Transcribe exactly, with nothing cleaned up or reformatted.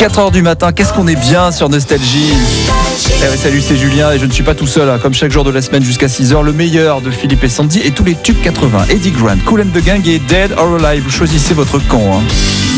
quatre heures du matin, qu'est-ce qu'on est bien sur Nostalgie. Eh ouais, salut, c'est Julien et je ne suis pas tout seul, hein. Comme chaque jour de la semaine jusqu'à six heures, le meilleur de Philippe et Sandy et tous les tubes quatre-vingts. Eddie Grant, Kool and the Gang et Dead or Alive. Vous choisissez votre camp. Hein.